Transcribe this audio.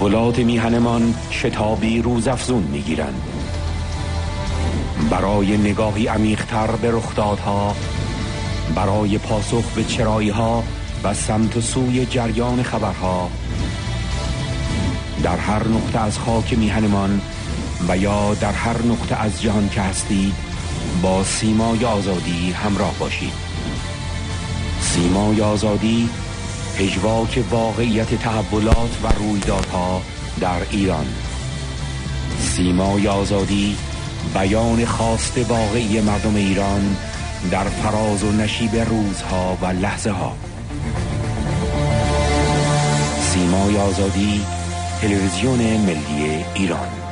تحولات میهنمان شتابی روزافزون میگیرند. برای نگاهی عمیق‌تر به رخدادها، برای پاسخ به چرایی‌ها و سمت و سوی جریان خبرها، در هر نقطه از خاک میهنمان و یا در هر نقطه از جهان که هستید، با سیمای آزادی همراه باشید. سیمای آزادی، پژواک واقعیت تحولات و رویدادها در ایران. سیمای آزادی، بیان خواست واقعی مردم ایران در فراز و نشیب روزها و لحظه ها. سیمای آزادی، تلویزیون ملی ایران.